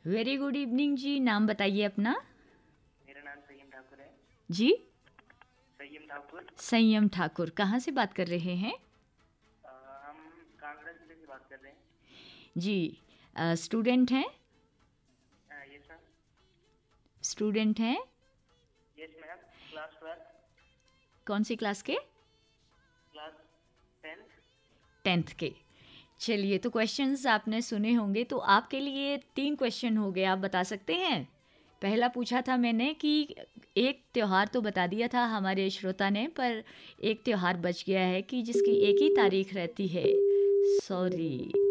Very good evening जी। नाम बताइए अपना। मेरा नाम संयम ठाकुर है। जी, संयम ठाकुर। संयम ठाकुर। कहाँ से बात कर रहे हैं? हम कांगड़ा जिले से बात कर रहे हैं। जी, स्टूडेंट हैं? Yes ma'am. स्टूडेंट हैं? Yes ma'am. क्लास 12। कौन सी क्लास के? क्लास 10। 10th के। चलिए, तो क्वेश्चंस आपने सुने होंगे, तो आपके लिए 3 क्वेश्चन हो गए। आप बता सकते हैं? पहला पूछा था मैंने कि एक त्यौहार तो बता दिया था हमारे श्रोता ने, पर एक त्यौहार बच गया है कि जिसकी एक ही तारीख रहती है। सॉरी।